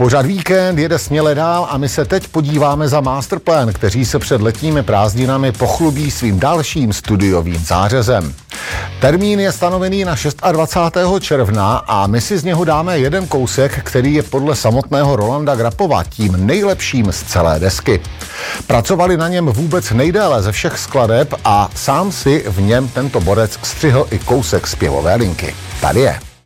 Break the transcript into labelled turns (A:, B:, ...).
A: Pořád víkend jede směle dál a my se teď podíváme za Masterplan, kteří se před letními prázdninami pochlubí svým dalším studiovým zářezem. Termín je stanovený na 26. června a my si z něho dáme jeden kousek, který je podle samotného Rolanda Grappova tím nejlepším z celé desky. Pracovali na něm vůbec nejdéle ze všech skladeb a sám si v něm tento borec střihl i kousek zpěvové linky. Tady je.